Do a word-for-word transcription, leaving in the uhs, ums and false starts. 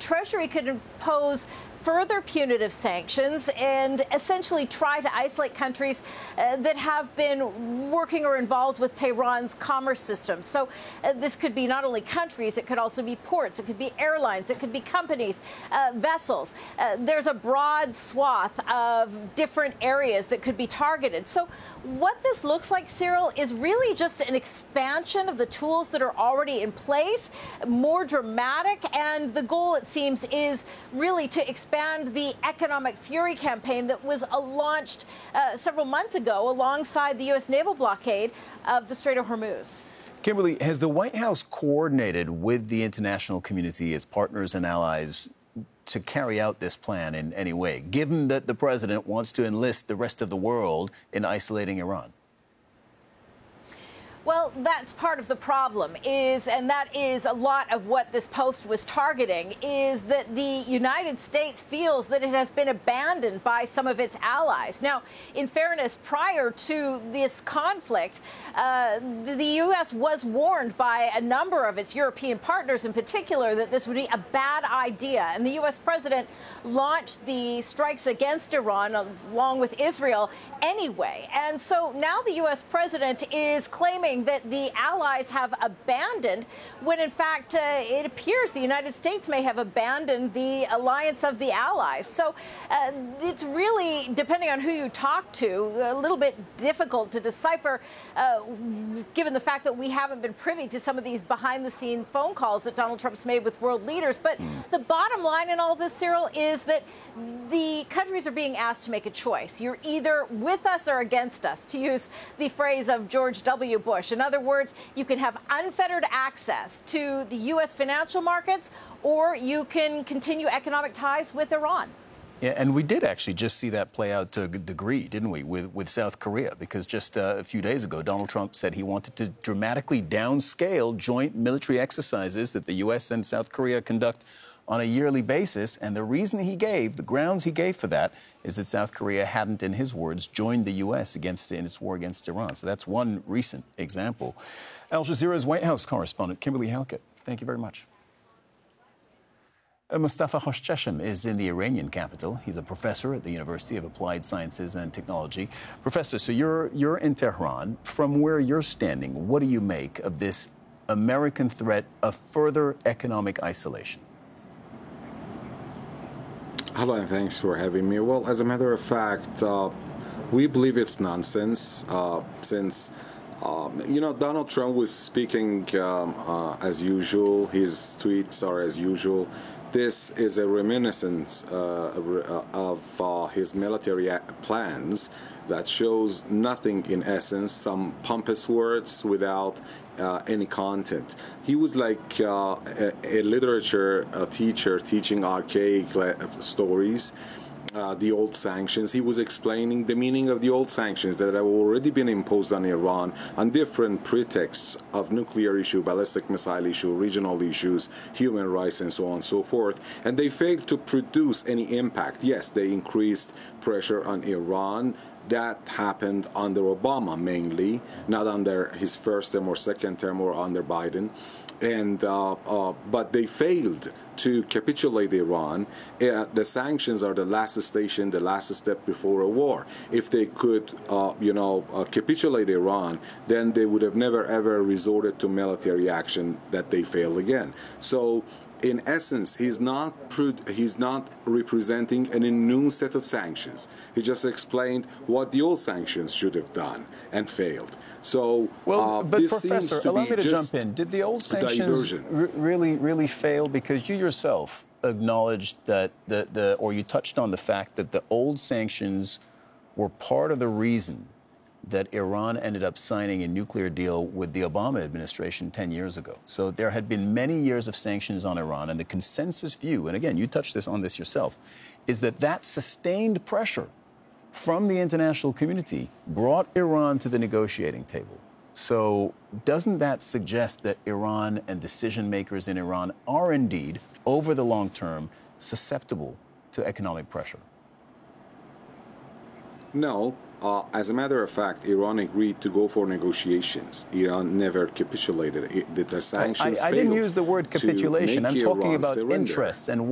Treasury could impose further punitive sanctions and essentially try to isolate countries uh, that have been working or involved with Tehran's commerce system. So uh, this could be not only countries, it could also be ports, it could be airlines, it could be companies, uh, vessels. Uh, there's a broad swath of different areas that could be targeted. So what this looks like, Cyril, is really just an expansion of the tools that are already in place, more dramatic, and the goal, it seems, is really to expand the economic fury campaign that was uh, launched uh, several months ago alongside the U S naval blockade of the Strait of Hormuz. Kimberly, has the White House coordinated with the international community, its partners and allies, to carry out this plan in any way, given that the president wants to enlist the rest of the world in isolating Iran? Well, that's part of the problem is, and that is a lot of what this post was targeting, is that the United States feels that it has been abandoned by some of its allies. Now, in fairness, prior to this conflict, uh, the U S was warned by a number of its European partners in particular that this would be a bad idea. And the U S president launched the strikes against Iran along with Israel anyway. And so now the U S president is claiming that the allies have abandoned when, in fact, uh, it appears the United States may have abandoned the alliance of the allies. So uh, it's really, depending on who you talk to, a little bit difficult to decipher, uh, given the fact that we haven't been privy to some of these behind-the-scene phone calls that Donald Trump's made with world leaders. But mm. the bottom line in all this, Cyril, is that the countries are being asked to make a choice. You're either with us or against us, to use the phrase of George W. Bush. In other words, you can have unfettered access to the U S financial markets, or you can continue economic ties with Iran. Yeah, and we did actually just see that play out to a good degree, didn't we, with, with South Korea? Because just uh, a few days ago, Donald Trump said he wanted to dramatically downscale joint military exercises that the U S and South Korea conduct on a yearly basis. And the reason he gave, the grounds he gave for that, is that South Korea hadn't, in his words, joined the U S against in its war against Iran. So that's one recent example. Al Jazeera's White House correspondent, Kimberly Halkett, thank you very much. Uh, Mustafa Khoshcheshm is in the Iranian capital. He's a professor at the University of Applied Sciences and Technology. Professor, so you're, you're in Tehran. From where you're standing, what do you make of this American threat of further economic isolation? Hello, and thanks for having me. Well, as a matter of fact, uh, we believe it's nonsense uh, since, um, you know, Donald Trump was speaking um, uh, as usual. His tweets are as usual. This is a reminiscence uh, of uh, his military plans that shows nothing in essence, some pompous words without uh, any content. He was like uh, a, a literature a teacher teaching archaic stories, uh, the old sanctions. He was explaining the meaning of the old sanctions that have already been imposed on Iran on different pretexts of nuclear issue, ballistic missile issue, regional issues, human rights, and so on and so forth. And they failed to produce any impact. Yes, they increased pressure on Iran. That happened under Obama mainly, not under his first term or second term or under Biden. And uh, uh, but they failed to capitulate Iran. Uh, the sanctions are the last station, the last step before a war. If they could, uh, you know, uh, capitulate Iran, then they would have never ever resorted to military action that they failed again. So, in essence, he's not he's not representing any new set of sanctions. He just explained what the old sanctions should have done and failed. So, well, uh, but this Professor, seems to allow be me to just jump in. Did the old sanctions r- really, really fail? Because you yourself acknowledged that the, the, or you touched on the fact that the old sanctions were part of the reason that Iran ended up signing a nuclear deal with the Obama administration ten years ago. So there had been many years of sanctions on Iran, and the consensus view, and again, you touched this on this yourself, is that that sustained pressure from the international community brought Iran to the negotiating table. So doesn't that suggest that Iran and decision makers in Iran are indeed, over the long term, susceptible to economic pressure? No. Uh, as a matter of fact, Iran agreed to go for negotiations. Iran never capitulated. It, the sanctions I, I, I didn't use the word capitulation. I'm talking Iran about surrender. interests and